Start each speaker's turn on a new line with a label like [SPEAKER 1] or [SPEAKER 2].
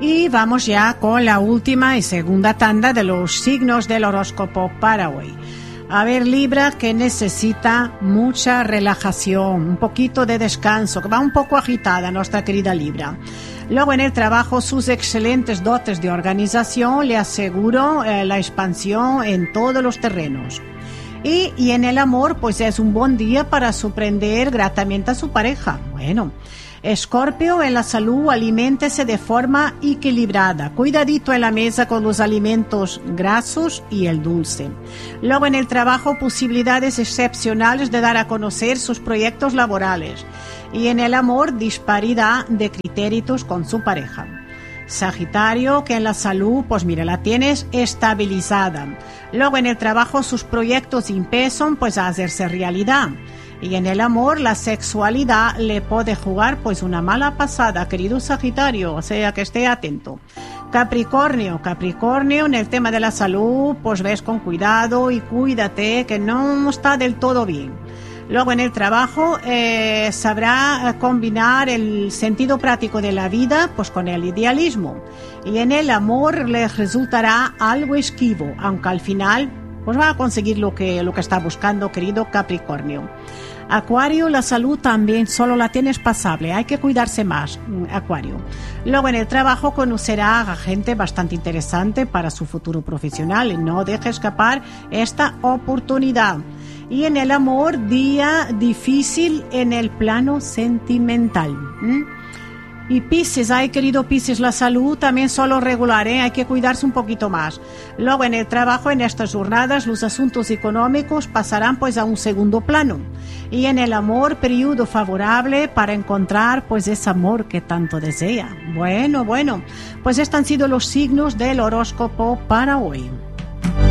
[SPEAKER 1] Y vamos ya con la última y segunda tanda de los signos del horóscopo para hoy. A ver, Libra, que necesita mucha relajación, un poquito de descanso, que va un poco agitada nuestra querida Libra. Luego en el trabajo, sus excelentes dotes de organización le aseguró la expansión en todos los terrenos. Y en el amor, pues es un buen día para sorprender gratamente a su pareja. Bueno, Escorpio, en la salud, aliméntese de forma equilibrada. Cuidadito en la mesa con los alimentos grasos y el dulce. Luego en el trabajo, posibilidades excepcionales de dar a conocer sus proyectos laborales. Y en el amor, disparidad de criterios con su pareja. Sagitario, que en la salud, pues mira, la tienes estabilizada. Luego en el trabajo, sus proyectos empiezan pues a hacerse realidad. Y en el amor, la sexualidad le puede jugar pues una mala pasada, querido Sagitario, o sea que esté atento. Capricornio, en el tema de la salud, pues ves con cuidado y cuídate que no está del todo bien. Luego en el trabajo sabrá combinar el sentido práctico de la vida pues con el idealismo. Y en el amor le resultará algo esquivo, aunque al final pues va a conseguir lo que está buscando, querido Capricornio. Acuario, la salud también solo la tienes pasable, hay que cuidarse más, Acuario. Luego en el trabajo conocerá a gente bastante interesante para su futuro profesional, no deje escapar esta oportunidad. Y en el amor, día difícil en el plano sentimental. Y Piscis, ay querido Piscis, la salud también solo regular, hay que cuidarse un poquito más. Luego en el trabajo, en estas jornadas, los asuntos económicos pasarán pues a un segundo plano. Y en el amor, periodo favorable para encontrar pues ese amor que tanto desea. Bueno, pues estos han sido los signos del horóscopo para hoy.